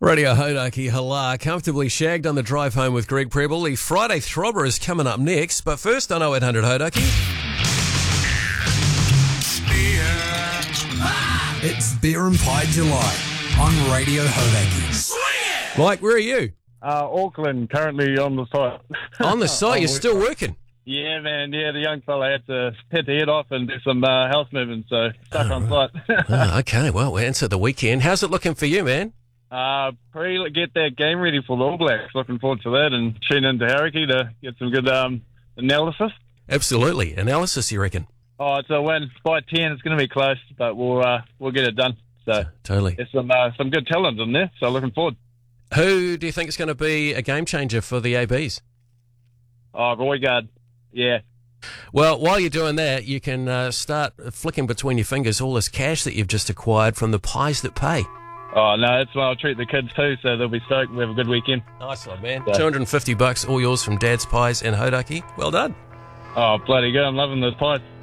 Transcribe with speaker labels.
Speaker 1: Radio Hodaki Hala, comfortably shagged on the drive home with Greg Preble. The Friday Throbber is coming up next, but first on 0800 Hodaki.
Speaker 2: It's Beer and Pie July on Radio Hodaki.
Speaker 1: Mike, where are you?
Speaker 3: Auckland, currently on the site.
Speaker 1: On the site, you're still working?
Speaker 3: Yeah, man. Yeah, the young fella had to head off and do some house moving, so stuck on site.
Speaker 1: Okay, well, we're into the weekend. How's it looking for you, man?
Speaker 3: Get that game ready for the All Blacks. Looking forward to that and tune into Hauraki to get some good analysis.
Speaker 1: Absolutely. Analysis, you reckon?
Speaker 3: Oh, it's a win by 10. It's going to be close, but we'll get it done. So
Speaker 1: totally.
Speaker 3: There's some good talent in there, so looking forward.
Speaker 1: Who do you think is going to be a game changer for the ABs?
Speaker 3: Oh, Roigard. Yeah.
Speaker 1: Well, while you're doing that, you can start flicking between your fingers all this cash that you've just acquired from the Pies That Pay.
Speaker 3: Oh, no, that's why I'll treat the kids too, so they'll be stoked. We have a good weekend.
Speaker 1: Nice one, man.
Speaker 3: So.
Speaker 1: $250, all yours from Dad's Pies and Hodaki. Well done.
Speaker 3: Oh, bloody good. I'm loving those pies.